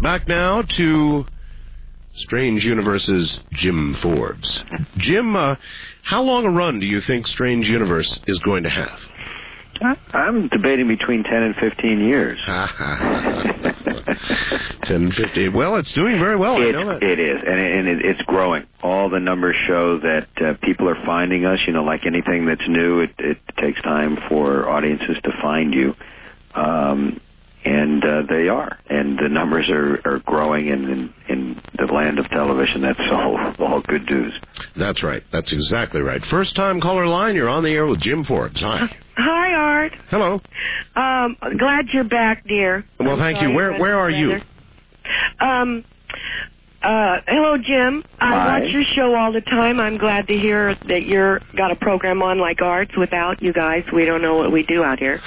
Back now to Strange Universe's Jim Forbes. Jim, how long a run do you think Strange Universe is going to have? I'm debating between 10 and 15 years. 10 and 15. Well, it's doing very well. I know that. It is, and it's growing. All the numbers show that people are finding us. You know, like anything that's new, it takes time for audiences to find you. And they are. And the numbers are growing in the land of television. That's all good news. That's right. That's exactly right. First-time caller line, you're on the air with Jim Forbes. Hi. Hi, Art. Hello. Glad you're back, dear. Well, thank you. Where are you? Hello, Jim. I Hi. watch your show all the time. I'm glad to hear that you're got a program on like Art's. Without you guys, we don't know what we do out here.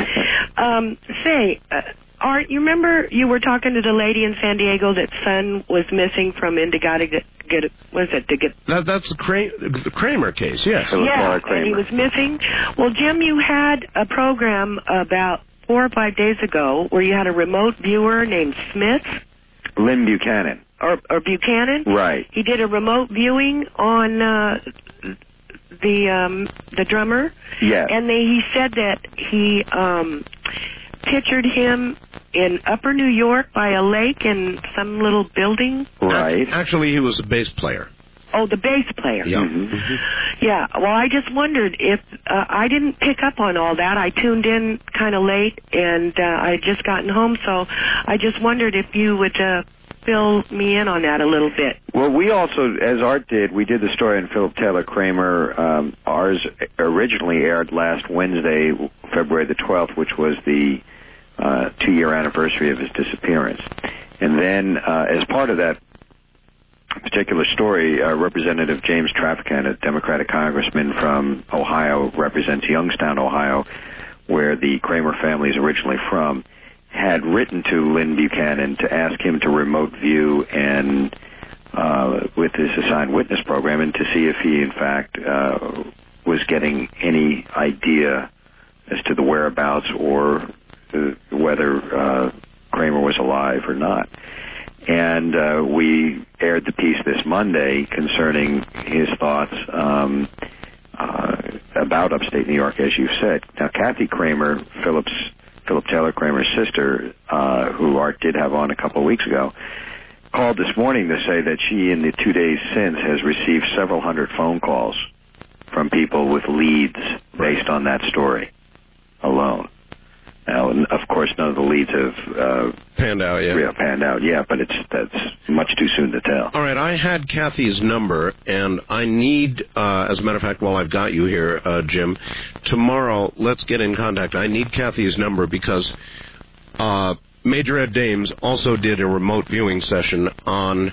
Art, you remember you were talking to the lady in San Diego that son was missing from Indigada? That's the Kramer case, yes. Yeah, and he was missing. Well, Jim, you had a program about 4 or 5 days ago where you had a remote viewer named Smith. Lynn Buchanan. Or Buchanan? Right. He did a remote viewing on the drummer. Yeah. And he said that he pictured him in Upper New York by a lake in some little building. Right. Actually, he was a bass player. Oh, the bass player. Yeah. Mm-hmm. Yeah. Well, I just wondered if I didn't pick up on all that. I tuned in kind of late, and I had just gotten home, so I just wondered if you would fill me in on that a little bit. Well, we also, as Art did, we did the story on Philip Taylor Kramer. Ours originally aired last Wednesday, February the 12th, which was the 2-year anniversary of his disappearance. And then, as part of that particular story, Representative James Traficant, a Democratic congressman from Ohio, represents Youngstown, Ohio, where the Kramer family is originally from, had written to Lynn Buchanan to ask him to remote view and with his assigned witness program, and to see if he, in fact, was getting any idea as to the whereabouts or whether Kramer was alive or not. And we aired the piece this Monday concerning his thoughts about upstate New York, as you said. Now, Kathy Kramer, Philip Taylor Kramer's sister, who Art did have on a couple of weeks ago, called this morning to say that she, in the 2 days since, has received several hundred phone calls from people with leads based on that story alone. Now, of course, none of the leads have panned out yet. Yeah, panned out, yeah, but that's much too soon to tell. All right, I had Kathy's number, and I need, as a matter of fact, while I've got you here, Jim, tomorrow, let's get in contact. I need Kathy's number because Major Ed Dames also did a remote viewing session on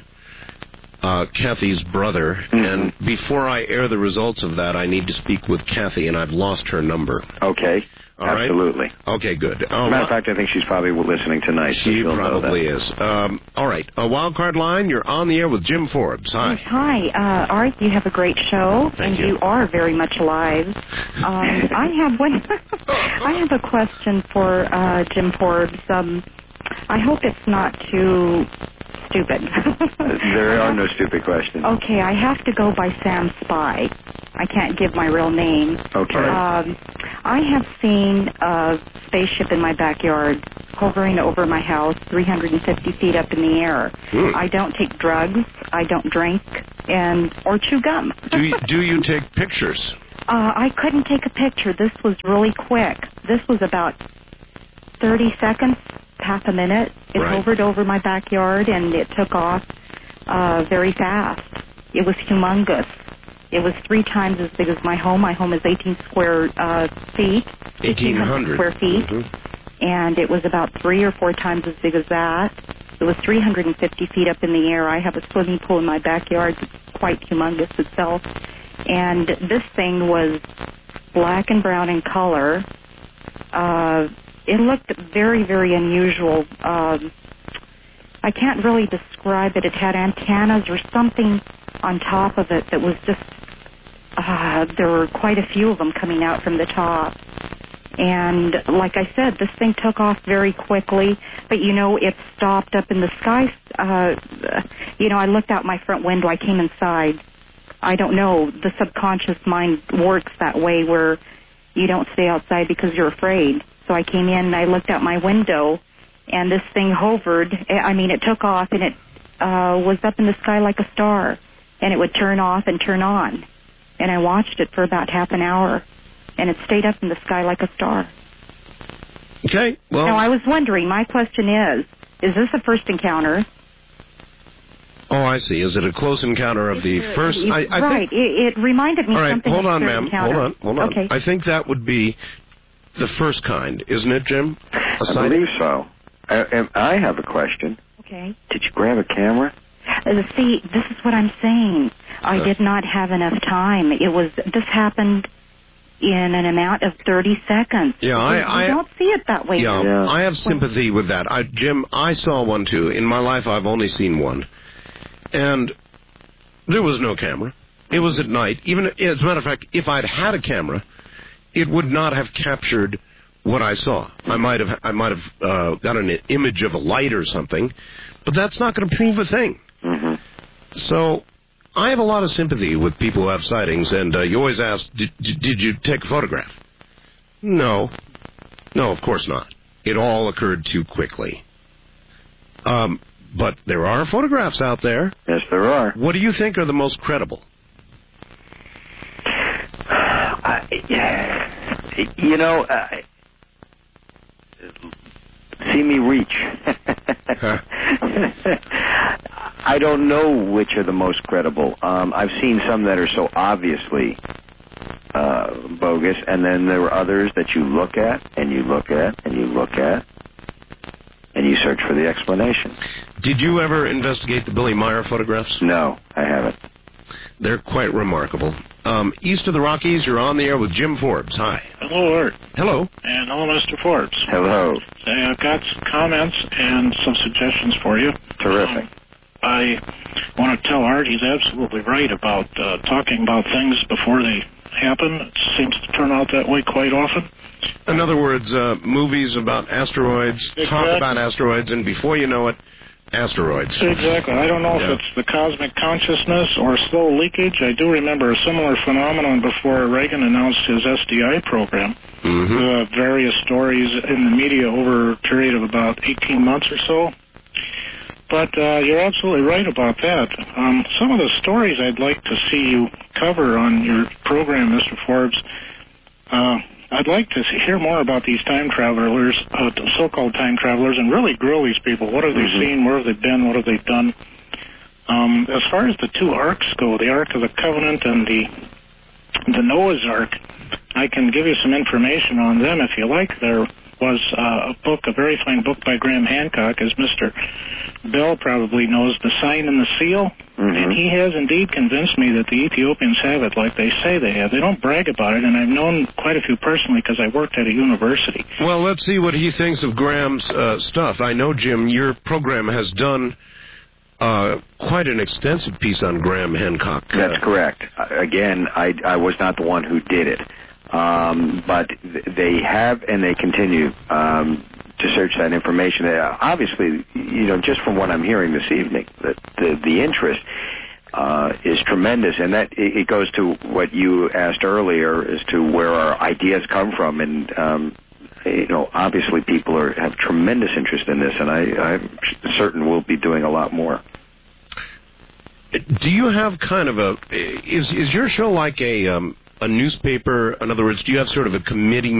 Kathy's brother, and before I air the results of that, I need to speak with Kathy, and I've lost her number. Okay. All right? Absolutely. Okay, good. Matter of fact, I think she's probably listening tonight. She probably is. All right. A wild card line. You're on the air with Jim Forbes. Hi. Hi, Art. You have a great show, Thank you. You are very much alive. I have one. I have a question for Jim Forbes. I hope it's not too stupid. There are no stupid questions. Okay, I have to go by Sam Spy. I can't give my real name. Okay. I have seen a spaceship in my backyard hovering over my house 350 feet up in the air. I don't take drugs, I don't drink, or chew gum. Do you take pictures? I couldn't take a picture. This was really quick. This was about 30 seconds, half a minute. It hovered over my backyard, and it took off very fast. It was humongous. It was 3 times as big as my home. My home is 18 square feet. 1,800 square feet. And it was about 3 or 4 times as big as that. It was 350 feet up in the air. I have a swimming pool in my backyard that's quite humongous itself. And this thing was black and brown in color. It looked very, very unusual. I can't really describe it. It had antennas or something on top of it that was just, there were quite a few of them coming out from the top. And like I said, this thing took off very quickly, but it stopped up in the sky. I looked out my front window. I came inside. I don't know. The subconscious mind works that way where you don't stay outside because you're afraid. So I came in and I looked out my window, and this thing hovered. It took off, and it was up in the sky like a star, and it would turn off and turn on. And I watched it for about half an hour, and it stayed up in the sky like a star. Okay, well... Now, I was wondering, my question is this a first encounter? Oh, I see. Is it a close encounter of the first... Right. It reminded me something hold of on, a ma'am. encounter. Hold on. Okay. I think that would be the first kind, isn't it, Jim? I believe so. I have a question. Okay. Did you grab a camera? See, this is what I'm saying. I did not have enough time. This happened in an amount of 30 seconds. Yeah, I don't see it that way. Yeah, I have sympathy with that. Jim, I saw one too. In my life, I've only seen one. And there was no camera. It was at night. Even, as a matter of fact, if I'd had a camera, it would not have captured what I saw. I might have got an image of a light or something, but that's not going to prove a thing. Mm-hmm. So I have a lot of sympathy with people who have sightings, and you always ask, did you take a photograph? No, of course not. It all occurred too quickly. But there are photographs out there. Yes, there are. What do you think are the most credible? See me reach. I don't know which are the most credible. I've seen some that are so obviously bogus, and then there are others that you look at, and you look at, and you look at, and you search for the explanation. Did you ever investigate the Billy Meyer photographs? No, I haven't. They're quite remarkable. East of the Rockies, you're on the air with Jim Forbes. Hi. Hello, Art. Hello. And hello, Mr. Forbes. Hello. I've got some comments and some suggestions for you. Terrific. I want to tell Art he's absolutely right about talking about things before they happen. It seems to turn out that way quite often. In other words, movies about asteroids, talk about asteroids, and before you know it, asteroids. Exactly. I don't know if it's the cosmic consciousness or slow leakage. I do remember a similar phenomenon before Reagan announced his SDI program. Mm-hmm. Various stories in the media over a period of about 18 months or so. But you're absolutely right about that. Some of the stories I'd like to see you cover on your program, Mr. Forbes, I'd like to hear more about these time travelers, so-called time travelers, and really grill these people. What have they seen? Where have they been? What have they done? As far as the two arks go, the Ark of the Covenant and the Noah's Ark, I can give you some information on them if you like. There was a very fine book by Graham Hancock, as Mr. Bell probably knows, The Sign and the Seal. And he has indeed convinced me that the Ethiopians have it like they say they have. They don't brag about it, and I've known quite a few personally because I worked at a university. Well, let's see what he thinks of Graham's stuff. I know, Jim, your program has done quite an extensive piece on Graham Hancock. That's correct. Again, I was not the one who did it. But they have, and they continue to search that information. Obviously, just from what I'm hearing this evening, that the interest is tremendous, and that it goes to what you asked earlier as to where our ideas come from, and obviously people have tremendous interest in this, and I'm certain we'll be doing a lot more. Do you have kind of is your show like a newspaper? In other words, do you have sort of a committee